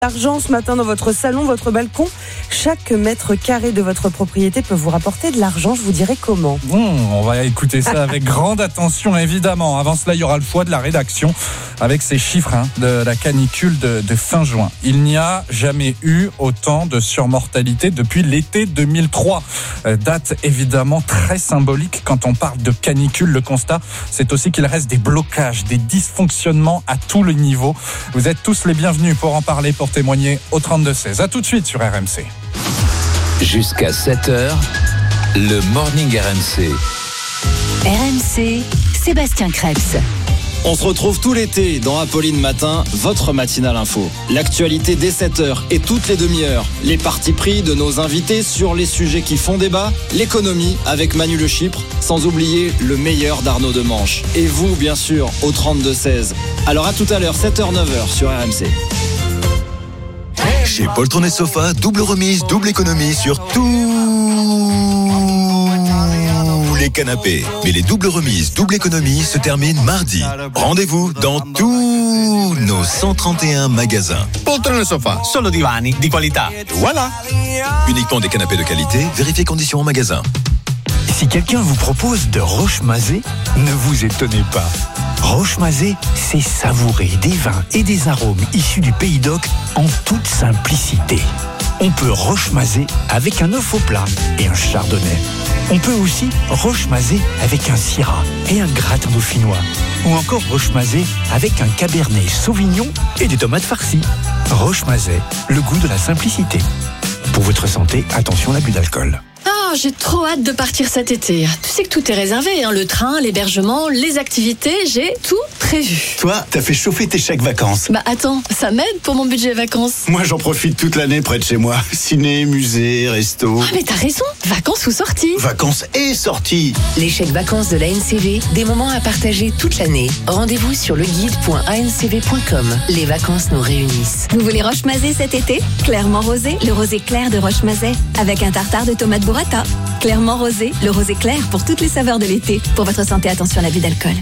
L'argent ce matin dans votre salon, votre balcon, chaque mètre carré de votre propriété peut vous rapporter de l'argent, je vous dirai comment. On va écouter ça avec grande attention évidemment. Avant cela, il y aura le choix de la rédaction avec ces chiffres de la canicule de fin juin. Il n'y a jamais eu autant de surmortalité depuis l'été 2003. Date évidemment très symbolique quand on parle de canicule. Le constat, c'est aussi qu'il reste des blocages, des dysfonctionnements à tous les niveaux. Vous êtes tous les bienvenus pour en parler, pour témoigner au 32-16. A tout de suite sur RMC. Jusqu'à 7h, le Morning RMC. RMC, Sébastien Krebs. On se retrouve tout l'été dans Apolline Matin, votre matinale info. L'actualité dès 7h et toutes les demi-heures. Les partis pris de nos invités sur les sujets qui font débat. L'économie avec Manu Le Chypre, sans oublier le meilleur d'Arnaud Demanche. Et vous, bien sûr, au 32-16. Alors à tout à l'heure, 7h-9h sur RMC. Chez Poltron et Sofa, double remise, double économie sur tous les canapés. Mais les doubles remises, double économie se terminent mardi. Rendez-vous dans tous nos 131 magasins. Poltron et Sofa, solo divani di qualità. Voilà. Uniquement des canapés de qualité, vérifiez conditions en magasin. Si quelqu'un vous propose de roche-mazé, ne vous étonnez pas. Roche-mazé, c'est savourer des vins et des arômes issus du Pays d'Oc en toute simplicité. On peut roche-mazé avec un œuf au plat et un chardonnay. On peut aussi roche-mazé avec un syrah et un gratin dauphinois. Ou encore roche-mazé avec un cabernet sauvignon et des tomates farcies. Roche-mazé, le goût de la simplicité. Pour votre santé, attention à l'abus d'alcool. Oh, j'ai trop hâte de partir cet été. Tu sais que tout est réservé, hein, le train, l'hébergement, les activités, j'ai tout prévu. Toi, t'as fait chauffer tes chèques vacances. Bah attends, ça m'aide pour mon budget vacances. Moi, j'en profite toute l'année près de chez moi. Ciné, musée, resto. Ah mais t'as raison, vacances ou sorties. Vacances et sorties. Les chèques vacances de l'ANCV, des moments à partager toute l'année. Rendez-vous sur leguide.ancv.com. Les vacances nous réunissent. Vous voulez roche-mazé cet été? Clairement rosé, le rosé clair de roche-mazé, avec un tartare de tomates burrata. Clairement rosé, le rosé clair pour toutes les saveurs de l'été. Pour votre santé, attention à l'abus d'alcool.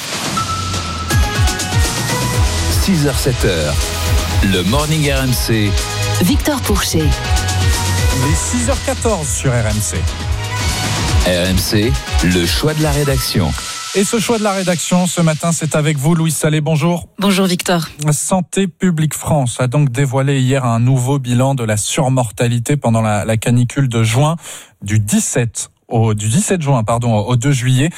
6h, 7h, le Morning RMC. Victor Pourchet. Les 6h14 sur RMC. RMC, le choix de la rédaction. Et ce choix de la rédaction, ce matin, c'est avec vous, Louise Salé. Bonjour. Bonjour, Victor. Santé publique France a donc dévoilé hier un nouveau bilan de la surmortalité pendant la canicule de juin, du 17 juin au 2 juillet.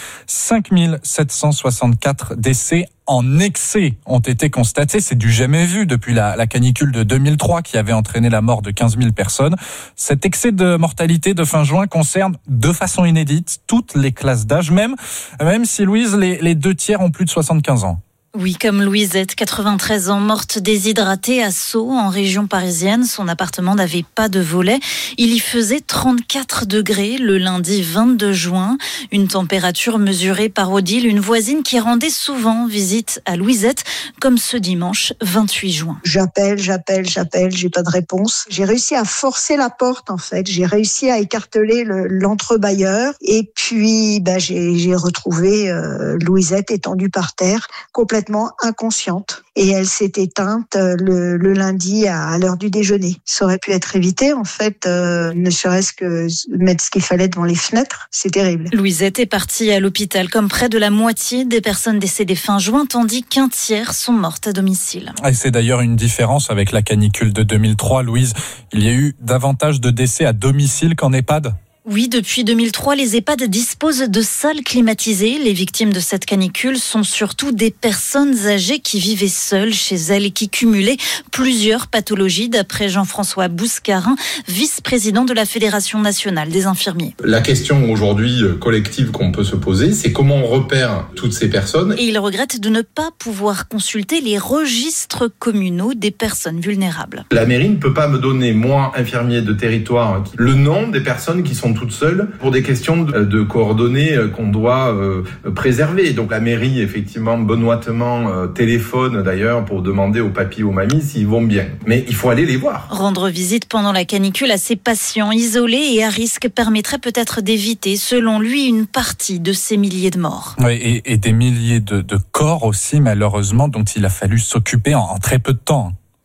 5764 décès en excès ont été constatés. C'est du jamais vu depuis la canicule de 2003 qui avait entraîné la mort de 15 000 personnes. Cet excès de mortalité de fin juin concerne de façon inédite toutes les classes d'âge, même si, Louise, les 2/3 ont plus de 75 ans. Oui, comme Louisette, 93 ans, morte déshydratée à Sceaux, en région parisienne. Son appartement n'avait pas de volet. Il y faisait 34 degrés le lundi 22 juin. Une température mesurée par Odile, une voisine qui rendait souvent visite à Louisette, comme ce dimanche 28 juin. J'appelle, j'ai pas de réponse. J'ai réussi à forcer la porte, en fait. J'ai réussi à écarteler l'entrebâilleur. Et puis, j'ai retrouvé Louisette étendue par terre, complètement inconsciente, et elle s'est éteinte le lundi à l'heure du déjeuner. Ça aurait pu être évité, en fait, ne serait-ce que mettre ce qu'il fallait devant les fenêtres. C'est terrible. Louisette est partie à l'hôpital comme près de la moitié des personnes décédées fin juin, tandis qu'un tiers sont mortes à domicile. Et c'est d'ailleurs une différence avec la canicule de 2003, Louise. Il y a eu davantage de décès à domicile qu'en EHPAD. Oui, depuis 2003, les EHPAD disposent de salles climatisées. Les victimes de cette canicule sont surtout des personnes âgées qui vivaient seules chez elles et qui cumulaient plusieurs pathologies, d'après Jean-François Bouscarin, vice-président de la Fédération nationale des infirmiers. La question aujourd'hui collective qu'on peut se poser, c'est comment on repère toutes ces personnes. Et il regrette de ne pas pouvoir consulter les registres communaux des personnes vulnérables. La mairie ne peut pas me donner, moi, infirmier de territoire, le nom des personnes qui sont toutes seules pour des questions de coordonnées qu'on doit préserver. Donc la mairie, effectivement, benoîtement téléphone d'ailleurs pour demander aux papis, aux mamies s'ils vont bien. Mais il faut aller les voir. Rendre visite pendant la canicule à ces patients isolés et à risque permettrait peut-être d'éviter, selon lui, une partie de ces milliers de morts. Oui, et des milliers de corps aussi, malheureusement, dont il a fallu s'occuper en très peu de temps.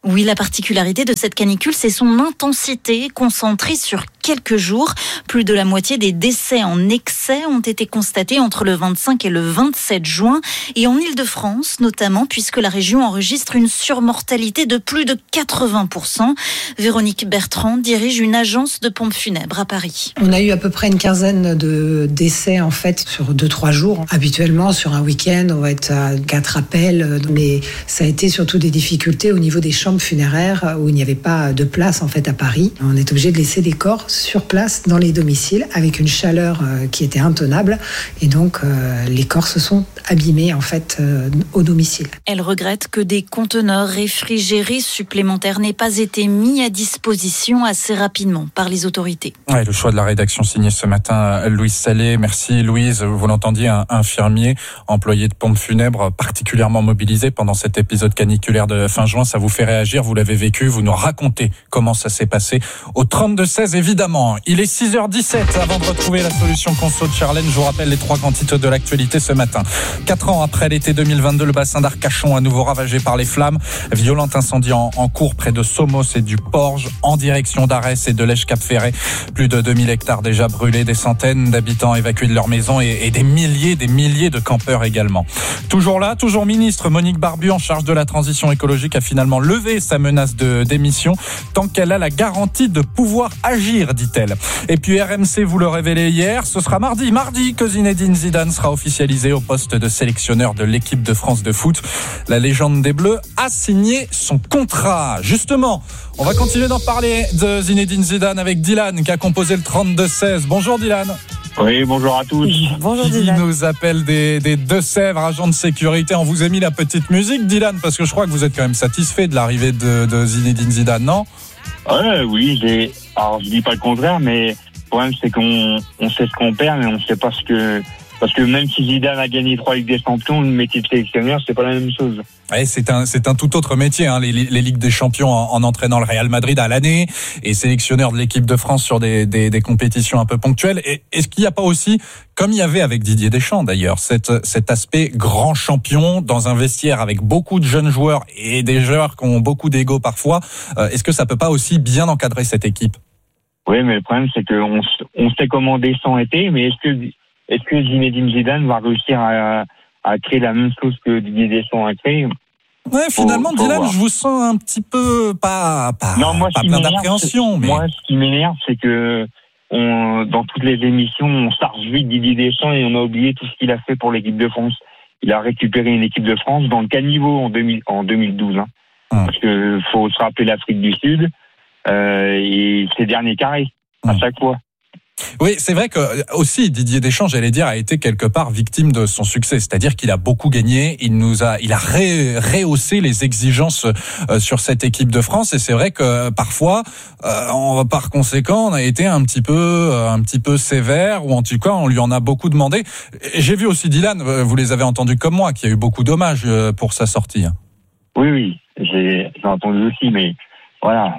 Oui, la particularité de cette canicule, c'est son intensité concentrée sur quelques jours. Plus de la moitié des décès en excès ont été constatés entre le 25 et le 27 juin. Et en Île-de-France, notamment, puisque la région enregistre une surmortalité de plus de 80%. Véronique Bertrand dirige une agence de pompes funèbres à Paris. On a eu à peu près une quinzaine de décès, en fait, sur 2-3 jours. Habituellement, sur un week-end, on va être à 4 appels. Mais ça a été surtout des difficultés au niveau des chambres funéraires où il n'y avait pas de place, en fait, à Paris. On est obligé de laisser des corps sur place dans les domiciles avec une chaleur qui était intenable et donc les corps se sont abîmés en fait au domicile. Elle regrette que des conteneurs réfrigérés supplémentaires n'aient pas été mis à disposition assez rapidement par les autorités. Ouais, le choix de la rédaction signé ce matin Louise Salé. Merci Louise, vous l'entendiez, un infirmier employé de pompes funèbres particulièrement mobilisé pendant cet épisode caniculaire de fin juin. Ça vous fait réagir, vous l'avez vécu, vous nous racontez comment ça s'est passé au 32-16 évidemment. Il est 6h17 avant de retrouver la solution conso de Charlène. Je vous rappelle les 3 grands titres de l'actualité ce matin. 4 ans après l'été 2022, le bassin d'Arcachon à nouveau ravagé par les flammes. Violent incendie en cours près de Somos et du Porge, en direction d'Arès et de Lèche-Cap-Ferret. Plus de 2000 hectares déjà brûlés, des centaines d'habitants évacués de leur maison et des milliers de campeurs également. Toujours là, toujours ministre, Monique Barbu en charge de la transition écologique a finalement levé sa menace de démission tant qu'elle a la garantie de pouvoir agir, dit-elle. Et puis RMC vous le révélait hier, ce sera mardi que Zinedine Zidane sera officialisé au poste de sélectionneur de l'équipe de France de foot. La légende des Bleus a signé son contrat. Justement, on va continuer d'en parler de Zinedine Zidane avec Dylan qui a composé le 32-16. Bonjour Dylan. Oui, bonjour à tous. Bonjour Dylan. Qui nous appelle des Deux-Sèvres, agents de sécurité. On vous a mis la petite musique, Dylan, parce que je crois que vous êtes quand même satisfait de l'arrivée de Zinedine Zidane, non ? Oui, alors je dis pas le contraire, mais le problème c'est qu'on sait ce qu'on perd, mais on sait pas ce que... Parce que même si Zidane a gagné 3 Ligues des Champions, le métier de sélectionneur, c'est pas la même chose. Ouais, c'est un tout autre métier, hein, les Ligues des Champions en entraînant le Real Madrid à l'année et sélectionneur de l'équipe de France sur des compétitions un peu ponctuelles. Et est-ce qu'il n'y a pas aussi, comme il y avait avec Didier Deschamps d'ailleurs, cet aspect grand champion dans un vestiaire avec beaucoup de jeunes joueurs et des joueurs qui ont beaucoup d'ego parfois, est-ce que ça peut pas aussi bien encadrer cette équipe ? Oui, mais le problème c'est qu'on sait comment Deschamps était, mais est-ce que Zinedine Zidane va réussir à créer la même chose que Didier Deschamps a créé? Ouais, finalement, Dylan, je vous sens un petit peu pas plein d'appréhension. Mais... Moi, ce qui m'énerve, c'est que dans toutes les émissions, on charge vite Didier Deschamps et on a oublié tout ce qu'il a fait pour l'équipe de France. Il a récupéré une équipe de France dans le caniveau en 2012. Hein. Parce que faut se rappeler l'Afrique du Sud et ses derniers carrés à chaque fois. Oui, c'est vrai que aussi Didier Deschamps, j'allais dire, a été quelque part victime de son succès. C'est-à-dire qu'il a beaucoup gagné, il a rehaussé les exigences sur cette équipe de France. Et c'est vrai que parfois, par conséquent, on a été un petit peu sévère, ou en tout cas, on lui en a beaucoup demandé. J'ai vu aussi Dylan, vous les avez entendus comme moi, qu'il y a eu beaucoup d'hommages pour sa sortie. Oui, j'ai entendu aussi, mais voilà,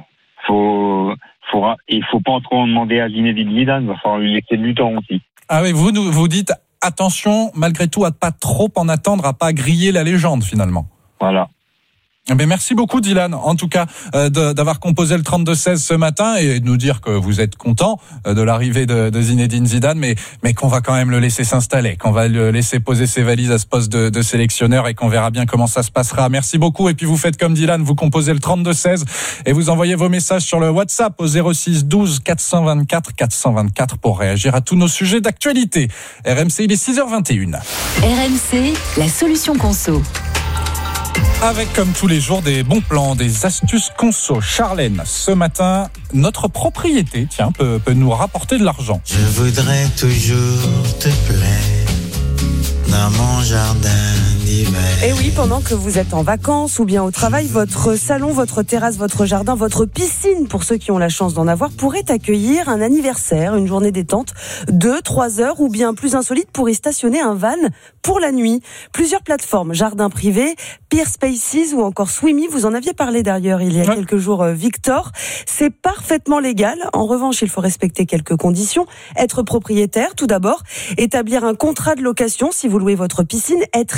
il faut pas trop en demander à Zinedine Zidane, il va falloir lui laisser du temps aussi. Ah oui, vous dites attention malgré tout à pas trop en attendre, à pas griller la légende finalement. Voilà. Mais merci beaucoup Dylan, en tout cas d'avoir composé le 32-16 ce matin et de nous dire que vous êtes content de l'arrivée de Zinedine Zidane, mais qu'on va quand même le laisser s'installer, qu'on va le laisser poser ses valises à ce poste de sélectionneur et qu'on verra bien comment ça se passera. Merci beaucoup et puis vous faites comme Dylan, vous composez le 32-16 et vous envoyez vos messages sur le WhatsApp au 06 12 424 424 pour réagir à tous nos sujets d'actualité. RMC, il est 6h21. RMC, la solution conso. Avec, comme tous les jours, des bons plans, des astuces conso. Charlène, ce matin, notre propriété, peut nous rapporter de l'argent. Je voudrais toujours te plaire dans mon jardin d'hiver. Et oui, pendant que vous êtes en vacances ou bien au travail, votre salon, votre terrasse, votre jardin, votre piscine, pour ceux qui ont la chance d'en avoir, pourrait accueillir un anniversaire, une journée détente, 2-3 heures ou bien plus insolite pour y stationner un van pour la nuit. Plusieurs plateformes, jardin privé, Peer Spaces ou encore Swimmy, vous en aviez parlé d'ailleurs il y a quelques jours, Victor. C'est parfaitement légal. En revanche, il faut respecter quelques conditions. Être propriétaire, tout d'abord. Établir un contrat de location si vous louez votre piscine. Être équipé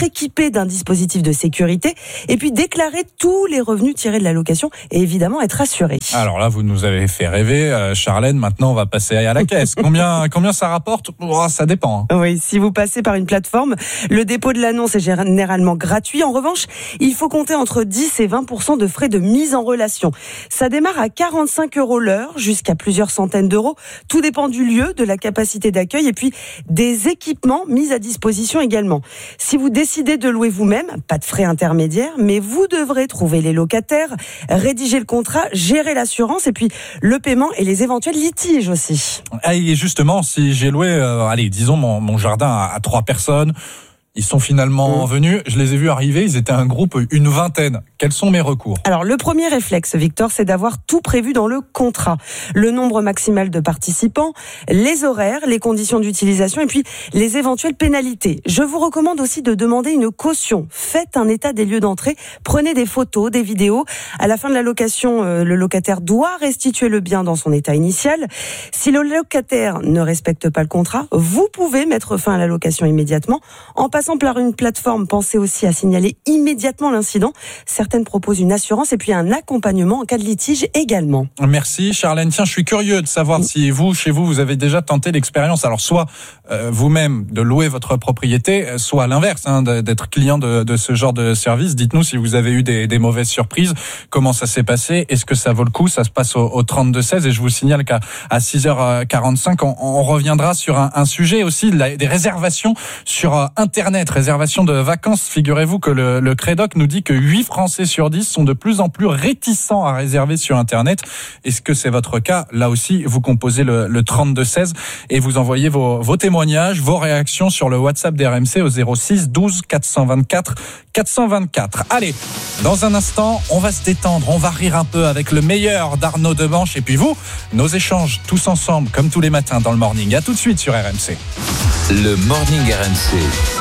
doté d'un dispositif de sécurité et puis déclarer tous les revenus tirés de la location et évidemment être assuré. Alors là, vous nous avez fait rêver, Charlène. Maintenant, on va passer à la caisse. Combien ça rapporte ? Ça dépend. Oui, si vous passez par une plateforme, le dépôt de l'annonce est généralement gratuit. En revanche, il faut compter entre 10 et 20% de frais de mise en relation. Ça démarre à 45 € l'heure jusqu'à plusieurs centaines d'euros. Tout dépend du lieu, de la capacité d'accueil et puis des équipements mis à disposition également. Si vous décidez de louer vous-même, pas de frais intermédiaires, mais vous devrez trouver les locataires, rédiger le contrat, gérer l'assurance et puis le paiement et les éventuels litiges aussi. Et justement, si j'ai loué, disons mon jardin à 3 personnes, ils sont finalement venus, je les ai vus arriver, ils étaient un groupe, une vingtaine. Quels sont mes recours ? Alors, le premier réflexe, Victor, c'est d'avoir tout prévu dans le contrat. Le nombre maximal de participants, les horaires, les conditions d'utilisation et puis les éventuelles pénalités. Je vous recommande aussi de demander une caution. Faites un état des lieux d'entrée, prenez des photos, des vidéos. À la fin de la location, le locataire doit restituer le bien dans son état initial. Si le locataire ne respecte pas le contrat, vous pouvez mettre fin à la location immédiatement. En passant par une plateforme, pensez aussi à signaler immédiatement l'incident. Certaines proposent une assurance et puis un accompagnement en cas de litige également. Merci Charlène. Tiens, je suis curieux de savoir si chez vous, vous avez déjà tenté l'expérience. Alors soit vous-même de louer votre propriété, soit à l'inverse, d'être client de ce genre de service. Dites-nous si vous avez eu des mauvaises surprises. Comment ça s'est passé ? Est-ce que ça vaut le coup ? Ça se passe au 32-16 et je vous signale qu'à 6h45, on reviendra sur un sujet aussi, des réservations sur Internet. Réservation de vacances, figurez-vous que le Crédoc nous dit que 8 Français sur 10 sont de plus en plus réticents à réserver sur Internet. Est-ce que c'est votre cas ? Là aussi, vous composez le 32-16 et vous envoyez vos témoignages, vos réactions sur le WhatsApp d'RMC au 06 12 424 424. Allez, dans un instant, on va se détendre, on va rire un peu avec le meilleur d'Arnaud Demanche et puis vous, nos échanges tous ensemble, comme tous les matins dans le morning. À tout de suite sur RMC. Le morning RMC.